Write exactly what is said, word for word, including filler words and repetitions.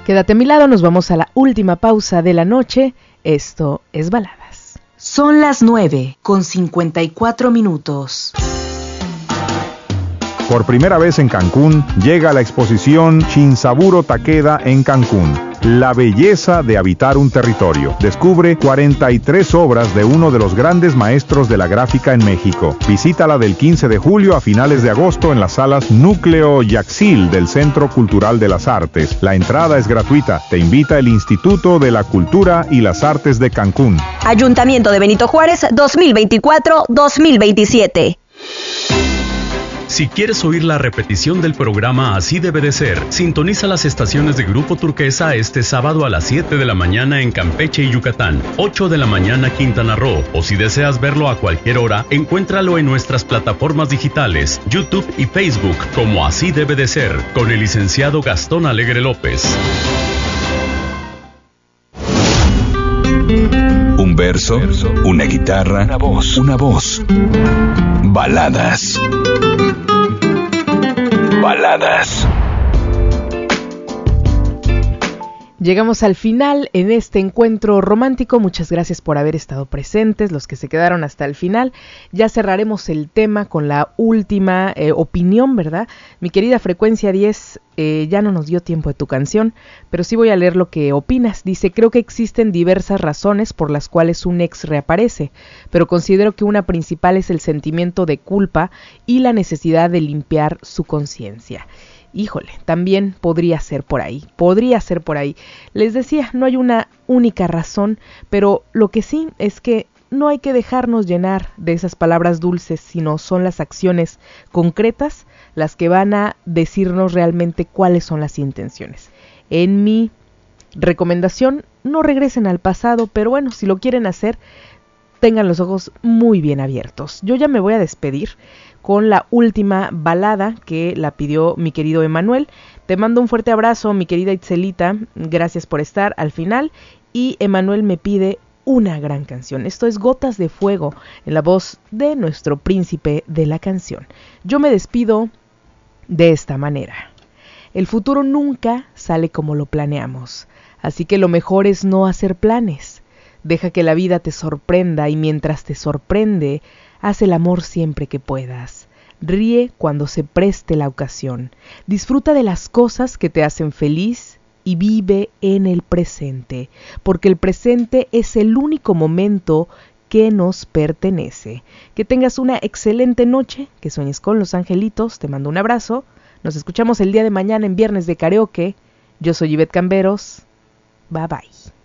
Quédate a mi lado, nos vamos a la última pausa de la noche. Esto es Baladas. Son las nueve con cincuenta y cuatro minutos. Por primera vez en Cancún, llega la exposición Shinsaburo Takeda en Cancún. La belleza de habitar un territorio. Descubre cuarenta y tres obras de uno de los grandes maestros de la gráfica en México. Visítala del quince de julio a finales de agosto en las salas Núcleo Yaxil del Centro Cultural de las Artes. La entrada es gratuita. Te invita el Instituto de la Cultura y las Artes de Cancún. Ayuntamiento de Benito Juárez dos mil veinticuatro dos mil veintisiete. Si quieres oír la repetición del programa Así Debe de Ser, sintoniza las estaciones de Grupo Turquesa este sábado a las siete de la mañana en Campeche y Yucatán, ocho de la mañana Quintana Roo, o si deseas verlo a cualquier hora, encuéntralo en nuestras plataformas digitales, YouTube y Facebook como Así Debe de Ser, con el licenciado Gastón Alegre López. Un verso, una guitarra, una voz, una voz. Baladas. Baladas. Llegamos al final en este encuentro romántico. Muchas gracias por haber estado presentes, los que se quedaron hasta el final. Ya cerraremos el tema con la última eh, opinión, ¿verdad? Mi querida Frecuencia diez, eh, ya no nos dio tiempo de tu canción, pero sí voy a leer lo que opinas. Dice, creo que existen diversas razones por las cuales un ex reaparece, pero considero que una principal es el sentimiento de culpa y la necesidad de limpiar su conciencia. Híjole, también podría ser por ahí, podría ser por ahí. Les decía, no hay una única razón, pero lo que sí es que no hay que dejarnos llenar de esas palabras dulces, sino son las acciones concretas las que van a decirnos realmente cuáles son las intenciones. En mi recomendación, no regresen al pasado, pero bueno, si lo quieren hacer, tengan los ojos muy bien abiertos. Yo ya me voy a despedir con la última balada que la pidió mi querido Emanuel. Te mando un fuerte abrazo, mi querida Itzelita, gracias por estar al final. Y Emanuel me pide una gran canción. Esto es Gotas de Fuego, en la voz de nuestro príncipe de la canción. Yo me despido de esta manera. El futuro nunca sale como lo planeamos, así que lo mejor es no hacer planes. Deja que la vida te sorprenda y mientras te sorprende, haz el amor siempre que puedas. Ríe cuando se preste la ocasión. Disfruta de las cosas que te hacen feliz y vive en el presente, porque el presente es el único momento que nos pertenece. Que tengas una excelente noche, que sueñes con los angelitos, te mando un abrazo. Nos escuchamos el día de mañana en Viernes de Karaoke. Yo soy Ivette Camberos. Bye bye.